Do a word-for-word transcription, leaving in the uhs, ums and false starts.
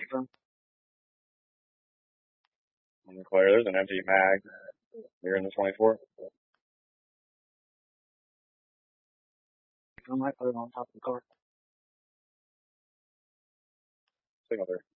And Claire, there's an empty mag here in the twenty-four. I might put it on top of the car. Signal there.